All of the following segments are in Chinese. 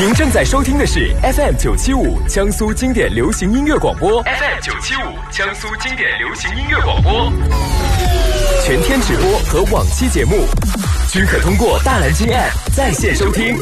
您正在收听的是 FM 975江苏经典流行音乐广播 ，FM 975江苏经典流行音乐广播，全天直播和往期节目均可通过大蓝鲸 App 在线收听。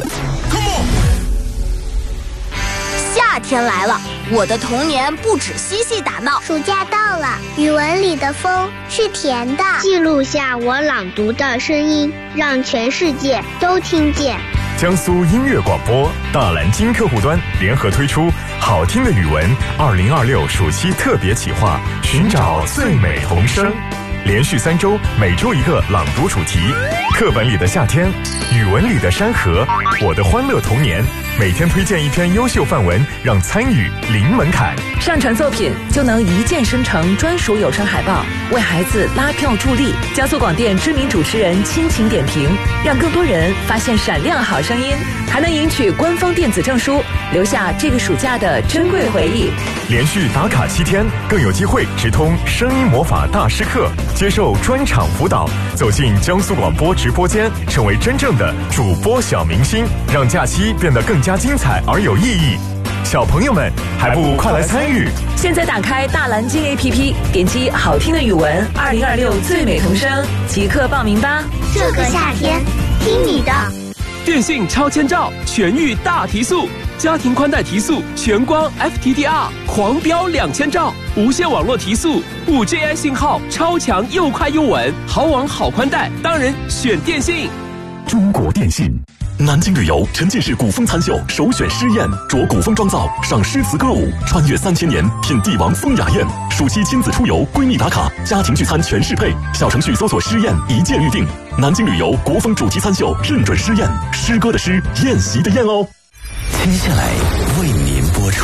夏天来了，我的童年不止嬉戏打闹。 暑假到了，语文里的风是甜的， 记录下我朗读的声音，让全世界都听见。 江苏音乐广播大蓝鲸客户端联合推出好听的语文2026暑期特别企划，寻找最美童声，连续3周，每周一个朗读主题，课本里的夏天，语文里的山河，我的欢乐童年。每天推荐一篇优秀范文，让参与零门槛。 上传作品就能一键生成专属有声海报，为孩子拉票助力。江苏广电知名主持人亲情点评，让更多人发现闪亮好声音，还能赢取官方电子证书，留下这个暑假的珍贵回忆。 连续打卡7天，更有机会直通声音魔法大师课，接受专场辅导，走进江苏广播直播间，成为真正的主播小明星，让假期变得更加精彩而有意义。小朋友们还不快来参与？ 现在打开大蓝鲸 APP， 点击好听的语文2026最美童声，即刻报名吧。 这个夏天听你的。 电信超千兆，全域大提速，家庭宽带提速，全光 FTTR 狂飙2000兆，无线网络提速，5G 信号超强又快又稳，好网好宽带，当然选电信。 中国电信。南京旅游沉浸式古风餐秀首选诗宴，着古风妆造，赏诗词歌舞，穿越3000年，品帝王风雅宴。暑期亲子出游，闺蜜打卡，家庭聚餐全适配。小程序搜索诗宴，一键预定。南京旅游国风主题餐秀，认准诗宴，诗歌的诗，宴席的宴哦。 接下来为您播出